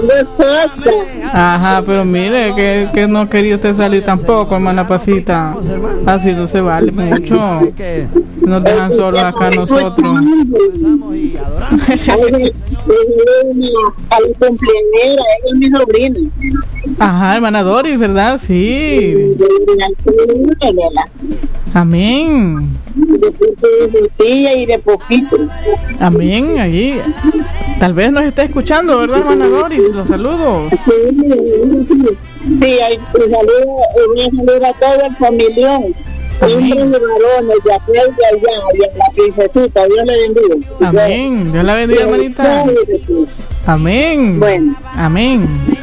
Ajá, pero mire que no quería usted salir tampoco, hermana Pasita. Así no se vale mucho. Nos dejan solos acá nosotros. Al cumpleañera, es mi sobrina. Ajá, hermana Doris, ¿verdad? Sí. Amén. Y de poquito. Amén, ahí. Tal vez nos esté escuchando, ¿verdad, hermana Doris? Los saludos. Sí, un saludo a todo el familión. Hombres y varones, de aquí y de allá, y en la princesita. Dios le bendiga. Amén. Dios la bendiga, hermanita. Amén. Bueno. Amén.